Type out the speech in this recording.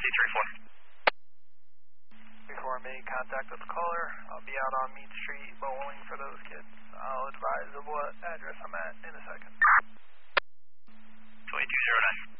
Before I make contact with the caller, I'll be out on Mead Street bowling for those kids. I'll advise of what address I'm at in a second. 2209.